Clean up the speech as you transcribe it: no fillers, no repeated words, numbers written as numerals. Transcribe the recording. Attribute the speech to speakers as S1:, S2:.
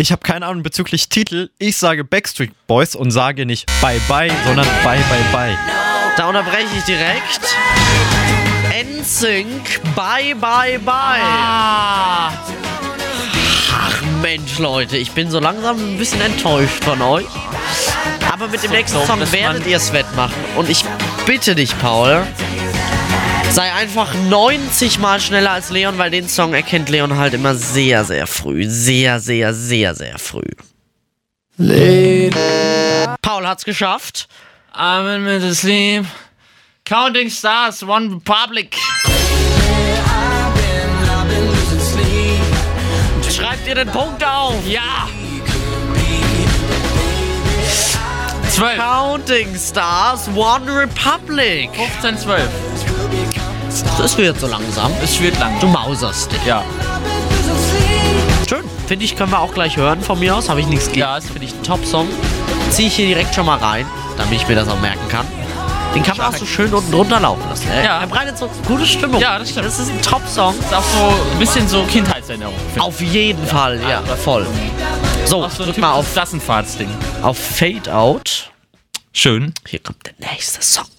S1: ich habe keine Ahnung bezüglich Titel. Ich sage Backstreet Boys und sage nicht Bye Bye, sondern Bye Bye Bye.
S2: Da unterbreche ich direkt. NSYNC, Bye Bye Bye. Ach Mensch, Leute, ich bin so langsam ein bisschen enttäuscht von euch. Aber mit dem nächsten Song werdet ihr es wettmachen. Und ich bitte dich, Paul, sei einfach 90 Mal schneller als Leon, weil den Song erkennt Leon halt immer sehr, sehr früh. Sehr, sehr, sehr, sehr früh. Paul hat's geschafft.
S3: I'm in middle sleep. Counting Stars, One Republic.
S2: Schreibt ihr den Punkt auf?
S3: Ja. 12.
S2: Counting Stars, One Republic.
S3: 15, 12.
S2: Das wird so langsam.
S3: Es wird lang.
S2: Du mauserst dich.
S3: Ja.
S2: Schön. Finde ich, können wir auch gleich hören von mir aus. Habe ich nichts gegen.
S3: Ja,
S2: Finde ich einen Top-Song. Ziehe ich hier direkt schon mal rein, damit ich mir das auch merken kann. Den kann man auch so schön unten drunter laufen lassen.
S3: Ja.
S2: Er breitet so gute Stimmung.
S3: Ja, das stimmt.
S2: Das ist ein Top-Song.
S3: Ist auch so ein bisschen so Kindheitserinnerung.
S2: Auf jeden Fall, ja, voll. So,
S3: Auch so ein
S2: drück mal auf
S3: Klassenfahrtsding.
S2: Fade Out.
S3: Schön.
S2: Hier kommt der nächste Song.